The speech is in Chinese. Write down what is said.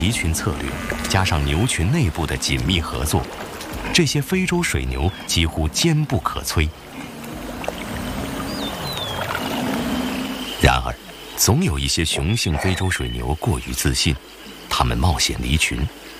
离群策略，加上牛群内部的紧密合作，这些非洲水牛几乎坚不可摧。然而，总有一些雄性非洲水牛过于自信，它们冒险离群，